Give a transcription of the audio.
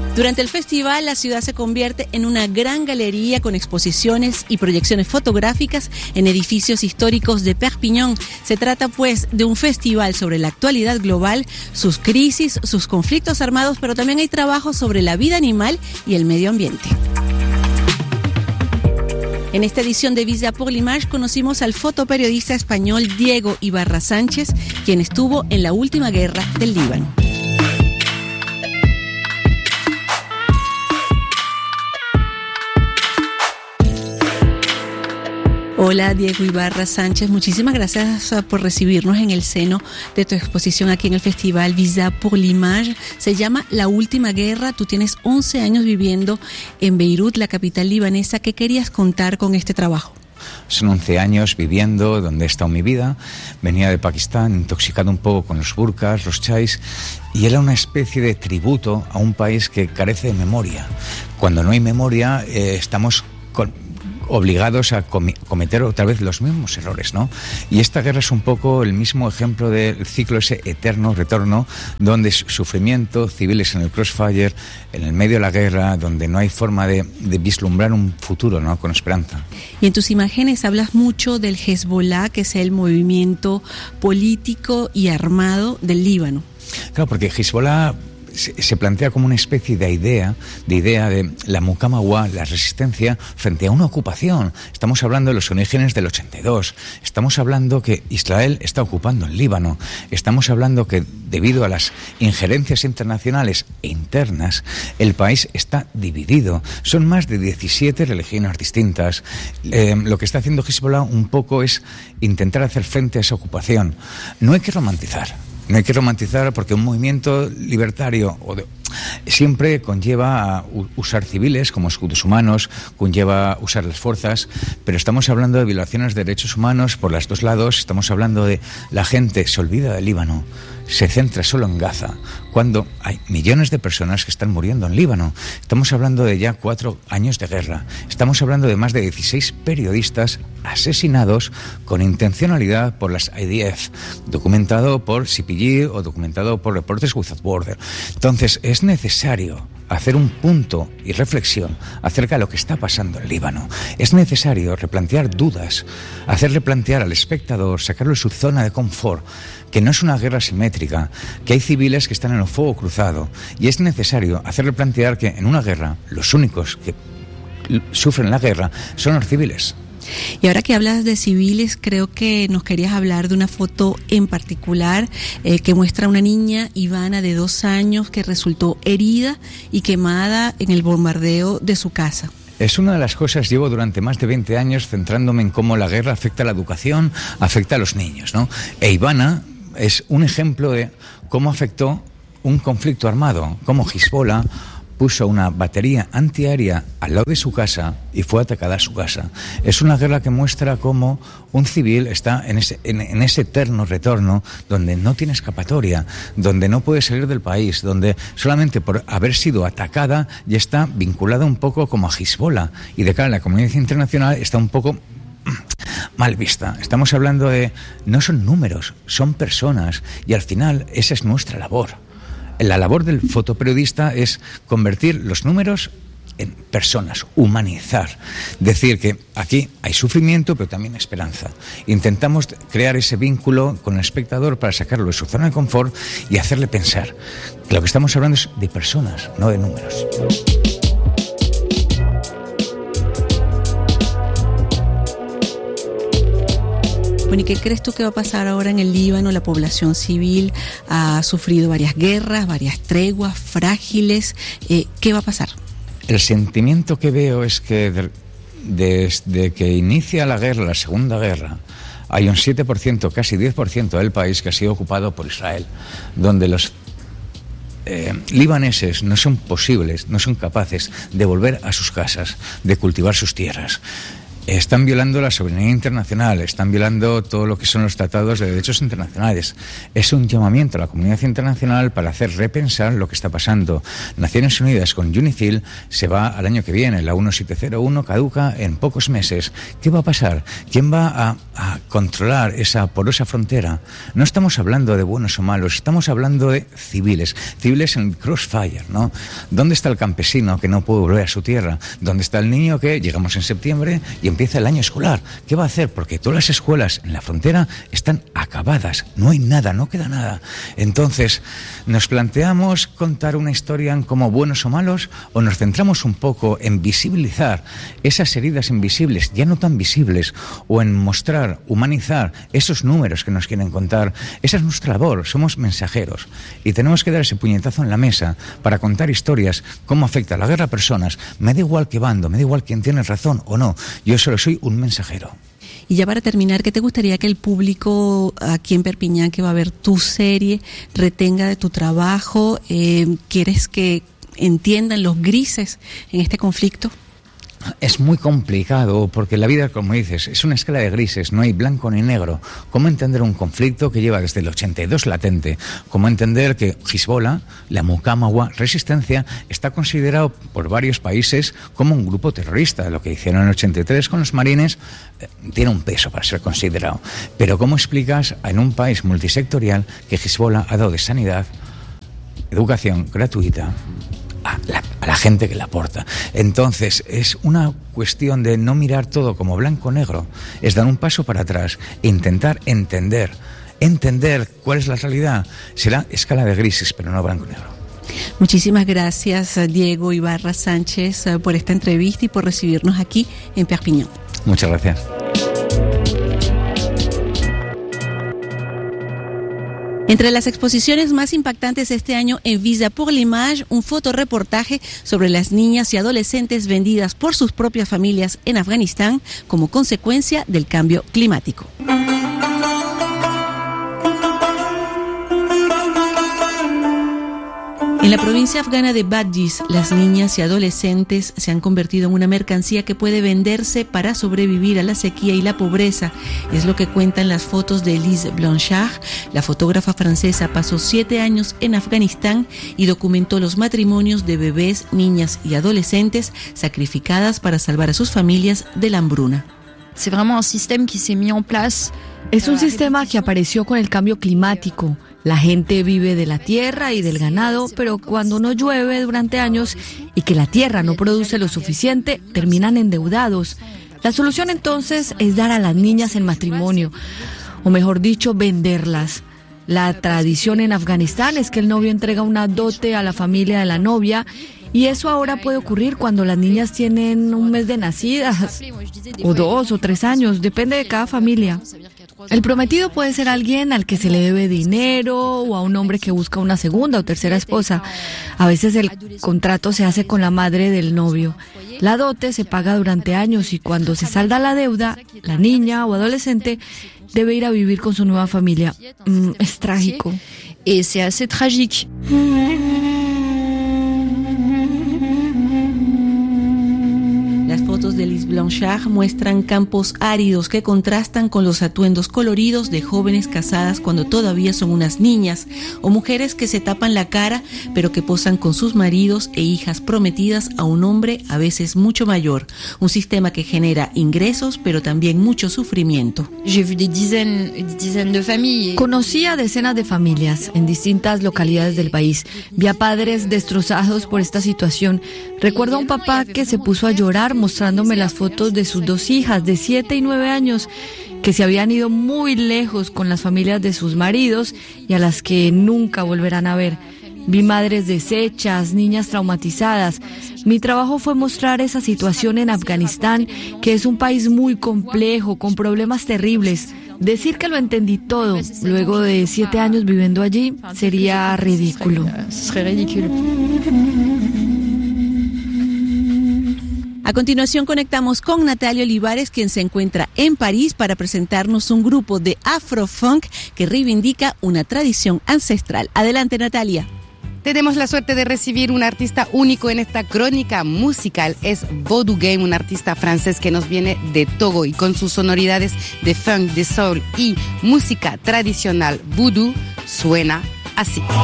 Durante el festival, la ciudad se convierte en una gran galería con exposiciones y proyecciones fotográficas en edificios históricos de Perpiñán. Se trata, pues, de un festival sobre la actualidad global, sus crisis, sus conflictos armados, pero también hay trabajos sobre la vida animal y el medio ambiente. En esta edición de Visa pour l'Image conocimos al fotoperiodista español Diego Ibarra Sánchez, quien estuvo en la última guerra del Líbano. Hola Diego Ibarra Sánchez, muchísimas gracias por recibirnos en el seno de tu exposición aquí en el festival Visa pour l'Image. Se llama La Última Guerra. Tú tienes 11 años viviendo en Beirut, la capital libanesa. ¿Qué querías contar con este trabajo? Son 11 años viviendo donde he estado mi vida. Venía de Pakistán, intoxicado un poco con los burkas, los chais, y era una especie de tributo a un país que carece de memoria. Cuando no hay memoria, estamos obligados a cometer otra vez los mismos errores, ¿no? Y esta guerra es un poco el mismo ejemplo del ciclo ese eterno retorno, donde sufrimiento, civiles en el crossfire, en el medio de la guerra, donde no hay forma de vislumbrar un futuro, ¿no?, con esperanza. Y en tus imágenes hablas mucho del Hezbollah, que es el movimiento político y armado del Líbano. Claro, porque Hezbollah se plantea como una especie de idea de la Muqawama, la resistencia frente a una ocupación. Estamos hablando de los orígenes del 82, estamos hablando que Israel está ocupando el Líbano, estamos hablando que debido a las injerencias internacionales e internas, el país está dividido. Son más de 17 religiones distintas. Lo que está haciendo Hezbollah un poco es intentar hacer frente a esa ocupación. No hay que romantizar. No hay que romantizar porque un movimiento libertario siempre conlleva a usar civiles como escudos humanos, conlleva usar las fuerzas, pero estamos hablando de violaciones de derechos humanos por los dos lados. Estamos hablando de la gente se olvida del Líbano, se centra solo en Gaza, cuando hay millones de personas que están muriendo en Líbano. Estamos hablando de ya 4 años de guerra. Estamos hablando de más de 16 periodistas asesinados con intencionalidad por las IDF, documentado por CPG o documentado por Reporters Without Borders. Entonces, es necesario hacer un punto y reflexión acerca de lo que está pasando en Líbano. Es necesario replantear dudas, hacer replantear al espectador, sacarlo de su zona de confort, que no es una guerra simétrica, que hay civiles que están en el fuego cruzado, y es necesario hacerle plantear que en una guerra los únicos que sufren la guerra son los civiles. Y ahora que hablas de civiles, creo que nos querías hablar de una foto en particular que muestra a una niña, Ivana, de 2 años, que resultó herida y quemada en el bombardeo de su casa. Es una de las cosas, llevo durante más de 20 años centrándome en cómo la guerra afecta a la educación, afecta a los niños, ¿no? E Ivana es un ejemplo de cómo afectó un conflicto armado, cómo Hezbollah puso una batería antiaérea al lado de su casa y fue atacada a su casa. Es una guerra que muestra cómo un civil está en ese eterno retorno donde no tiene escapatoria, donde no puede salir del país, donde solamente por haber sido atacada ya está vinculada un poco como a Hezbollah, y de cara a la comunidad internacional está un poco mal vista. Estamos hablando de, no son números, son personas, y al final esa es nuestra labor. La labor del fotoperiodista es convertir los números en personas, humanizar, decir que aquí hay sufrimiento pero también esperanza. Intentamos crear ese vínculo con el espectador para sacarlo de su zona de confort y hacerle pensar que lo que estamos hablando es de personas, no de números. Bueno, ¿y qué crees tú que va a pasar ahora en el Líbano? La población civil ha sufrido varias guerras, varias treguas frágiles. ¿Qué va a pasar? El sentimiento que veo es que desde que inicia la guerra, la Segunda Guerra, hay un 7%, casi 10% del país que ha sido ocupado por Israel, donde los libaneses no son capaces de volver a sus casas, de cultivar sus tierras. Están violando la soberanía internacional, están violando todo lo que son los tratados de derechos internacionales. Es un llamamiento a la comunidad internacional para hacer repensar lo que está pasando. Naciones Unidas con UNIFIL se va al año que viene, la 1701 caduca en pocos meses. ¿Qué va a pasar? ¿Quién va a controlar esa porosa frontera? No estamos hablando de buenos o malos, estamos hablando de civiles en el crossfire, ¿no? ¿Dónde está el campesino que no puede volver a su tierra? ¿Dónde está el niño que llegamos en septiembre y empieza el año escolar? ¿Qué va a hacer? Porque todas las escuelas en la frontera están acabadas, no hay nada, no queda nada. Entonces, ¿nos planteamos contar una historia como buenos o malos, o nos centramos un poco en visibilizar esas heridas invisibles, ya no tan visibles, o en mostrar, humanizar esos números que nos quieren contar? Esa es nuestra labor, somos mensajeros y tenemos que dar ese puñetazo en la mesa para contar historias, cómo afecta la guerra a personas. Me da igual qué bando, me da igual quién tiene razón o no, yo solo soy un mensajero. Y ya para terminar, ¿qué te gustaría que el público aquí en Perpiñán, que va a ver tu serie, retenga de tu trabajo? ¿Quieres que entiendan los grises en este conflicto? Es muy complicado porque la vida, como dices, es una escala de grises, no hay blanco ni negro. ¿Cómo entender un conflicto que lleva desde el 82 latente? ¿Cómo entender que Hezbollah, la Muqama Resistencia, está considerado por varios países como un grupo terrorista? Lo que hicieron en el 83 con los marines tiene un peso para ser considerado. Pero ¿cómo explicas en un país multisectorial que Hezbollah ha dado de sanidad, educación gratuita a la gente que la aporta? Entonces es una cuestión de no mirar todo como blanco o negro, es dar un paso para atrás e intentar entender cuál es la realidad. Será escala de grises, pero no blanco o negro. Muchísimas gracias, Diego Ibarra Sánchez, por esta entrevista y por recibirnos aquí en Perpiñán. Muchas gracias. Entre las exposiciones más impactantes este año en Visa pour l'Image, un fotoreportaje sobre las niñas y adolescentes vendidas por sus propias familias en Afganistán como consecuencia del cambio climático. En la provincia afgana de Badghis, las niñas y adolescentes se han convertido en una mercancía que puede venderse para sobrevivir a la sequía y la pobreza. Es lo que cuentan las fotos de Lise Blanchard. La fotógrafa francesa pasó 7 años en Afganistán y documentó los matrimonios de bebés, niñas y adolescentes sacrificadas para salvar a sus familias de la hambruna. Es un sistema que apareció con el cambio climático. La gente vive de la tierra y del ganado, pero cuando no llueve durante años y que la tierra no produce lo suficiente, terminan endeudados. La solución entonces es dar a las niñas en matrimonio, o mejor dicho, venderlas. La tradición en Afganistán es que el novio entrega una dote a la familia de la novia, y eso ahora puede ocurrir cuando las niñas tienen un mes de nacidas, o 2 o 3 años, depende de cada familia. El prometido puede ser alguien al que se le debe dinero o a un hombre que busca una segunda o tercera esposa. A veces el contrato se hace con la madre del novio. La dote se paga durante años y cuando se salda la deuda, la niña o adolescente debe ir a vivir con su nueva familia. Es trágico. Y c'est assez tragique. Las fotos de Lise Blanchard muestran campos áridos que contrastan con los atuendos coloridos de jóvenes casadas cuando todavía son unas niñas, o mujeres que se tapan la cara pero que posan con sus maridos e hijas prometidas a un hombre a veces mucho mayor. Un sistema que genera ingresos pero también mucho sufrimiento. Conocí a decenas de familias en distintas localidades del país. Vi a padres destrozados por esta situación. Recuerdo a un papá que se puso a llorar mostrándome las fotos de sus 2 hijas de 7 y 9 años que se habían ido muy lejos con las familias de sus maridos y a las que nunca volverán a ver. Vi madres deshechas, niñas traumatizadas. Mi trabajo fue mostrar esa situación en Afganistán, que es un país muy complejo, con problemas terribles. Decir que lo entendí todo luego de 7 años viviendo allí sería ridículo. A continuación conectamos con Natalia Olivares, quien se encuentra en París para presentarnos un grupo de afrofunk que reivindica una tradición ancestral. Adelante, Natalia. Tenemos la suerte de recibir un artista único en esta crónica musical. Es Voodoo Game, un artista francés que nos viene de Togo y con sus sonoridades de funk, de soul y música tradicional voodoo suena así.